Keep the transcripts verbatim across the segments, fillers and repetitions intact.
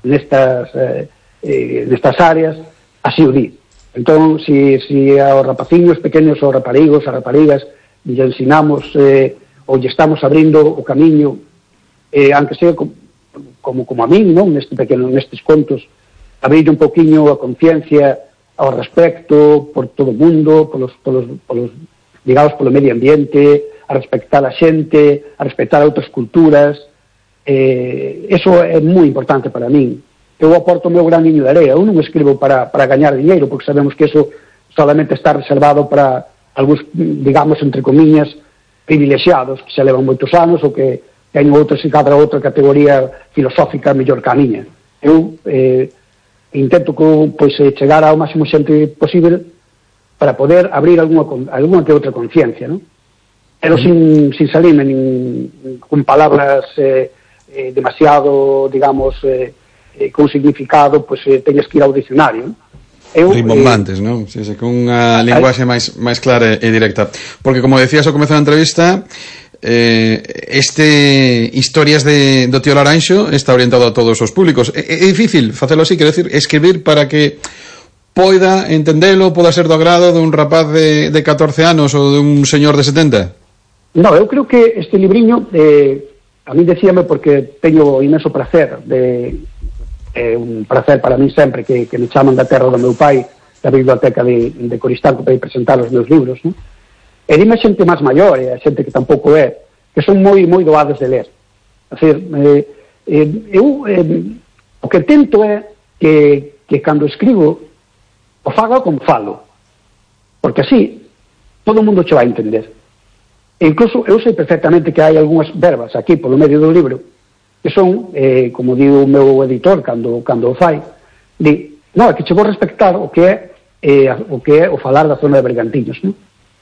nestas, eh, eh, nestas áreas, así o di. Entón, si, si aos rapaciños pequenos, aos raparigos, as raparigas, lle ensinamos eh, ou lle estamos abrindo o camiño, eh, aunque sea como, como, como a min, non? Neste pequeno, nestes contos, abrir un poquinho a conciencia ao respecto por todo o mundo, polos, polos, polos, digamos, polo medio ambiente, a respectar a xente, a respectar outras culturas. Eh, eso é moi importante para min. Eu aporto o meu graniño de area. Eu non escribo para, para gañar dinheiro, porque sabemos que eso solamente está reservado para algúns, digamos, entre comillas, privilexiados, que se levan moitos anos ou que teñen outras e cada outra categoría filosófica mellor que a miña. Eu eh, intento que, pois, chegar ao máximo xente posible para poder abrir alguna, alguna que outra conciencia, non? Pero sin, sin salirme nin, con palabras eh, eh, demasiado, digamos, eh, eh, con significado, pois eh, teñes que ir ao dicionario, non? Eu, rimbombantes, eh, non? Sí, sí, con unha linguaxe máis, máis clara e directa. Porque, como decías ao comezo da entrevista, eh, este Historias de, do tío Laranxo está orientado a todos os públicos. É, é difícil facelo así, quero decir, escribir para que poida entendelo, poda ser do agrado dun rapaz de, de catorce anos ou dun señor de setenta? No, eu creo que este libriño, eh, a mí decíame porque teño inmenso placer de... é un prazer para mí sempre que, que me chaman da terra do meu pai, da biblioteca de, de Coristanco, para ir presentar os meus libros, non? E dime a xente máis maior, e a xente que tampouco é, que son moi moi doados de ler. É dicir, eh, eh, eu eh, o que tento é que, que cando escribo o faga como falo, porque así todo o mundo che vai entender. E incluso eu sei perfectamente que hai algunhas verbas aquí polo medio do libro que son, eh, como digo o meu editor cando, cando o fai, di, non, é que che vou respectar o que é eh, o que é o falar da zona de Bergantiños, non?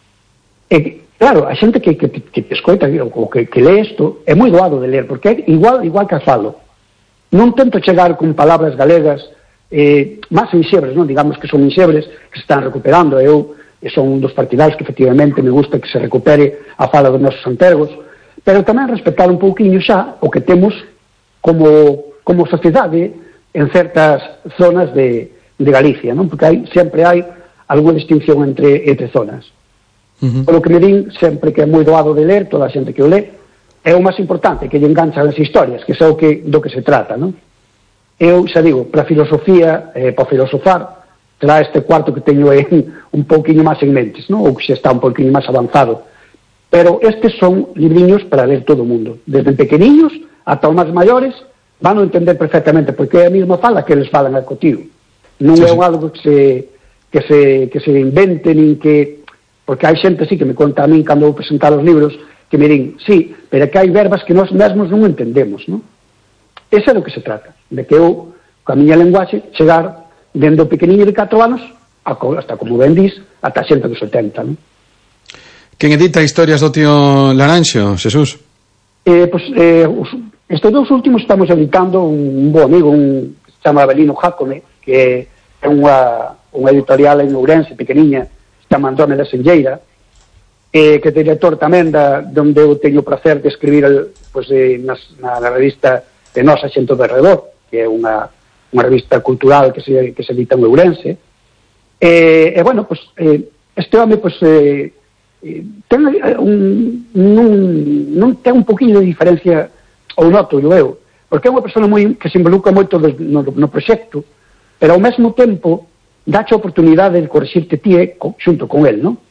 E, claro, a xente que, que, que te escoita ou que, que lee isto é moi doado de ler, porque é igual, igual que a falo. Non tento chegar con palabras galegas eh, máis inxebres, non? Digamos que son inxebres que se están recuperando. Eu son un dos partidarios que efectivamente me gusta que se recupere a fala dos nosos antergos, pero tamén respetar un pouquiño xa o que temos como, como sociedade en certas zonas de, de Galicia, non? Porque hai, sempre hai alguna distinción entre, entre zonas. Uh-huh. Polo que me din sempre que é moi doado de ler, toda a xente que o lee, é o máis importante, que lle enganchan as historias, que é o que, do que se trata, non? Eu xa digo, para a filosofía, eh, para filosofar, será este cuarto que teño en, un pouquiño máis en mentes, non? Ou que xa está un pouquiño máis avanzado. Pero estes son libriños para ler todo o mundo, desde pequeniños ata os máis maiores van a entender perfectamente, porque é a mesma fala que eles falan a cotío. Non sí, é un algo que se, que se que se invente, nin que... Porque hai xente así que me conta a min cando vou presentar os libros, que me din, sí, pero que hai verbas que nós mesmos non entendemos, non? Ese é do que se trata, de que eu, con a miña lenguaxe, chegar dende o pequeniño de catro anos hasta, como ben dis, ata xente dos setenta, non? Quen edita Historias do tío Laranxo, Xesús? Eh, pues, eh, os, estes dous últimos estamos editando un bo amigo, un que se chama Abelino Jácome, que é unha, unha editorial en Ourense, pequeniña, se chama Androme da Senlleira, eh, que é director tamén da, onde eu teño o placer de escribir pues, eh, nas, na, na revista de Nosa Xente do Redor, que é unha, unha revista cultural que se, que se edita en Ourense. E, eh, bueno, pues, eh, este home, pues, eh, ten un, non, non ten un poquinho de diferencia, ou noto eu, porque é unha persona moi, que se involucra moito do, no, no proxecto, pero ao mesmo tempo dache a oportunidade de corrixirte ti xunto con el, non?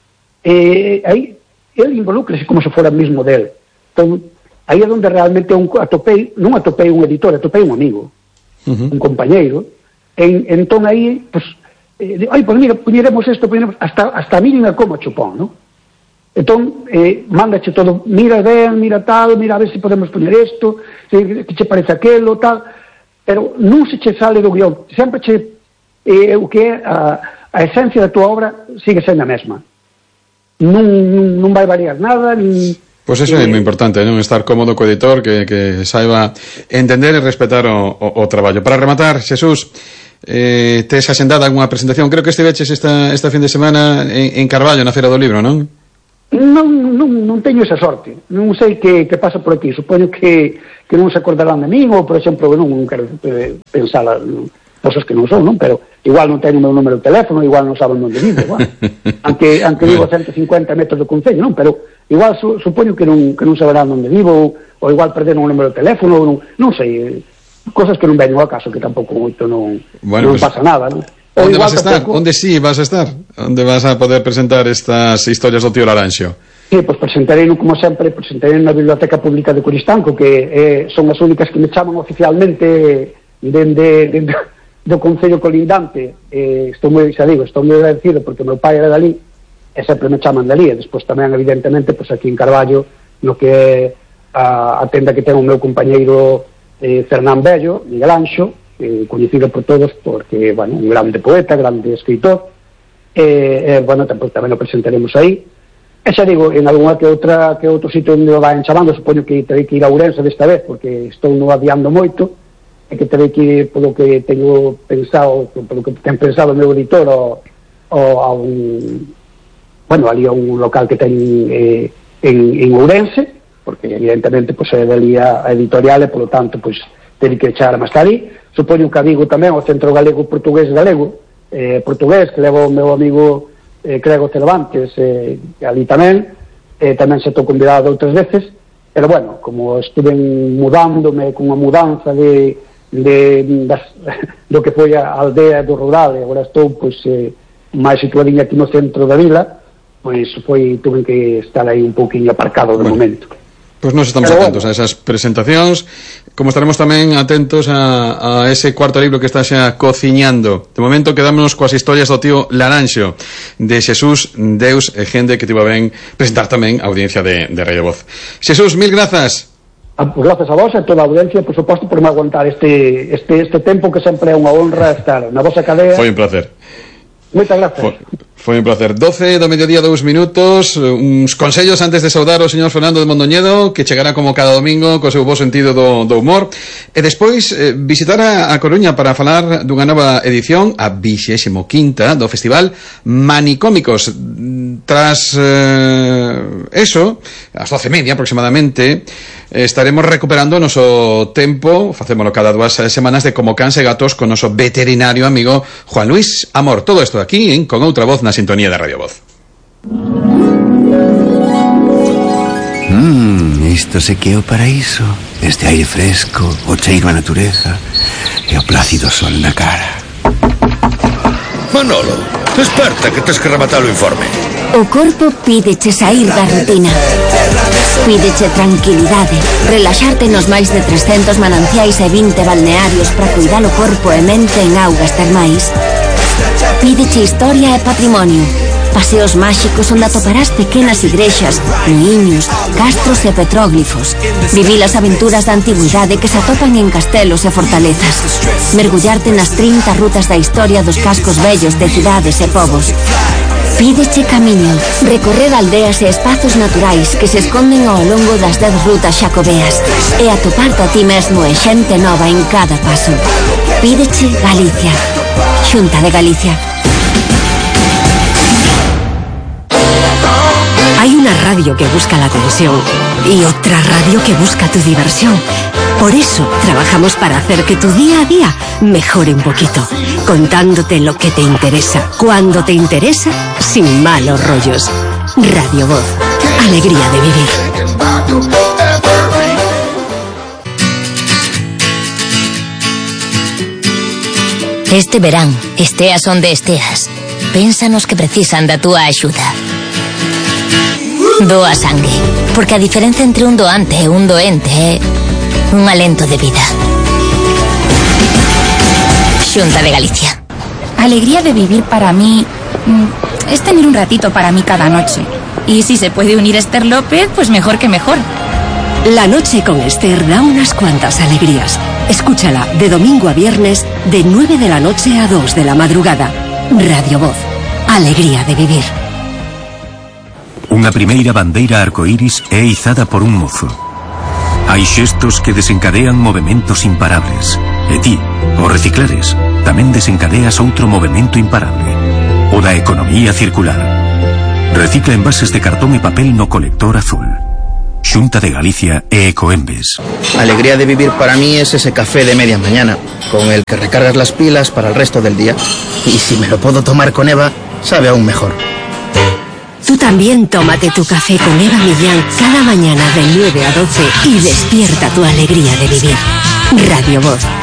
E aí el involucrase como se fora mismo del. Entón, aí é onde realmente un, atopei, non atopei un editor, atopei un amigo, uh-huh. un compañeiro, en, entón aí, pues, eh, ai, pues mira, puñeremos isto, puñeremos, hasta, hasta a mínima como chupón, non? Entón, eh, mándache todo, mira ben, mira tal, mira a ver se podemos poner isto, se, que che parece aquelo, tal, pero non se che sale do guión, sempre che, eh, o que é a, a esencia da tua obra sigue sendo a mesma. Non, non, non vai variar nada, nin... Pois pues eso eh, é moi importante, non? Estar cómodo co editor, que, que saiba entender e respetar o, o, o traballo. Para rematar, Xesús, eh, tes axendada unha presentación, creo que estiveches esta, esta fin de semana en, en Carballo, na Feira do Libro, non? Non, non, non teño esa sorte, non sei que, que pasa por aquí, supoño que, que non se acordarán de min, ou, por exemplo, non, non quero eh, pensar cosas que non son, non? Pero igual non teño o meu número de teléfono, igual non saben onde vivo, bueno. aunque, aunque vivo a ciento cincuenta metros do concello, non? Pero igual su, supoño que non, que non saberán onde vivo, ou, ou igual perderon o número de teléfono, ou non, non sei, cosas que non veño ao caso, que tampouco moito non, bueno, non pues, pasa nada, non? Onde vas a estar? Tampouco... Onde sí vas a estar? Onde vas a poder presentar estas historias do tío Laranxo? Sí, pois pues presentarei, como sempre, presentarei na Biblioteca Pública de Coristanco, que eh, son as únicas que me chaman oficialmente dende, dende do Concello colindante. Eh, estou moi, xa digo, estou moi agradecido porque meu pai era dali e sempre me chaman dali, e despois tamén, evidentemente, pois aquí en Carballo, no que é a, a tenda que ten o meu compañeiro eh, Fernán Bello, Miguel Anxo, eh, coñecido por todos porque, bueno, un grande poeta, grande escritor, e, eh, bueno, tamén, tamén o presentaremos aí. E xa digo, en algunha que outra que outro sitio onde o van chamando, supoño que terei que ir a Ourense desta vez, porque estou no adiando moito, e que terei que ir, polo que teño pensado, polo que ten pensado o meu editor, o, o, a un, bueno, ali a un local que ten eh, en, en Ourense, porque evidentemente pues, é dali a, a editorial, e polo tanto, pues, terei que echar máis ali. Supoño que a Vigo tamén, o Centro Galego Portugués Galego, eh, portugués, que leva o meu amigo eh, Crego Cervantes, eh, ali tamén, eh, tamén se estou convidado outras veces, pero bueno, como estuve mudándome con a mudanza de, de das, do que foi a aldea do rural, e agora estou pois, eh, máis situadinha aquí no centro da vila, pois foi, tuve que estar aí un pouquinho aparcado de bueno. momento. Pois pues nos estamos Pero atentos bueno. a esas presentacións, como estaremos tamén atentos a, a ese cuarto libro que está xa cociñando. De momento quedámonos coas historias do tío Laranxo, de Xesús, Deus e Gente, que tivo ben presentar tamén a audiencia de, de Radio Voz. Xesús, mil grazas. Ah, pues gracias a vos e a toda a audiencia, por suposto, por me aguantar este, este, este tempo que sempre é unha honra estar na vosa cadea. Foi un placer. Moitas gracias. Foi, foi un placer. doce do mediodía, dous minutos. Uns consellos antes de saudar ao señor Fernando de Mondoñedo, que chegará como cada domingo co seu bo sentido do, do humor. E despois eh, visitar a, a Coruña para falar dunha nova edición, a vixésimo quinta do Festival Manicómicos. Tras eh, eso, ás doce e media aproximadamente, estaremos recuperando o noso tempo, facémolo cada dúas semanas, de Como Cans e Gatos con noso veterinario amigo Juan Luis Amor. Todo isto aquí en Con Outra Voz na sintonía de Radio Voz. Mmm, isto se que é o paraíso. Este aire fresco, o cheiro a natureza e o plácido sol na cara. Manolo, desperta que tes que rematar o informe. O corpo pídeche sair da rutina. Pídeche tranquilidade, relaxarte nos máis de trescentos mananciais e vinte balnearios para cuidar o corpo e mente en augas termais. Pídeche historia e patrimonio, paseos máxicos onde atoparás pequenas igrexas, muiños, castros e petróglifos. Vivir as aventuras da antigüidade que se atopan en castelos e fortalezas. Mergullarte nas trinta rutas da historia dos cascos vellos de cidades e povos. Pídeche camiño, recorrer aldeas e espazos naturais que se esconden ao longo das dez rutas xacobeas e atoparte a ti mesmo e xente nova en cada paso. Pídeche Galicia. Xunta de Galicia. Hay una radio que busca la atención y otra radio que busca tu diversión. Por eso trabajamos para hacer que tu día a día mejore un poquito, contándote lo que te interesa, cuando te interesa, sin malos rollos. Radio Voz, alegría de vivir. Este verán, esteas onde esteas, pénsanos que precisan da túa axuda. Doa sangue, porque a diferencia entre un doante e un doente é un alento de vida. Xunta de Galicia. Alegría de vivir para mí es tener un ratito para mí cada noche. Y si se puede unir Esther López, pues mejor que mejor. La noche con Esther da unas cuantas alegrías. Escúchala de domingo a viernes de nueve de la noche a dos de la madrugada. Radio Voz, alegría de vivir. Unha primeira bandeira arcoíris é izada por un mozo. Hai xestos que desencadean movementos imparables. E ti, ao reciclares, tamén desencadeas outro movemento imparable, o da economía circular. Recicla envases de cartón e papel no colector azul. Xunta de Galicia e Ecoembes. La alegría de vivir para mí es ese café de media mañana, con el que recargas las pilas para el resto del día. Y si me lo puedo tomar con Eva, sabe aún mejor. Tú también tómate tu café con Eva Millán cada mañana de nueve a doce y despierta tu alegría de vivir. Radio Voz,